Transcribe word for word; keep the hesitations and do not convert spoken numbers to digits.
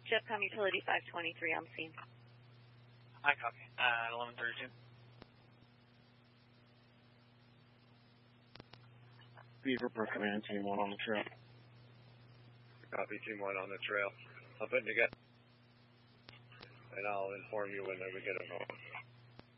Jeffcom Utility five twenty-three on scene. I copy. Uh, eleven thirty-two. Beaver Brook Command, Team one on the trail. Copy, Team one on the trail. I'll put it together, and I'll inform you when we get it home.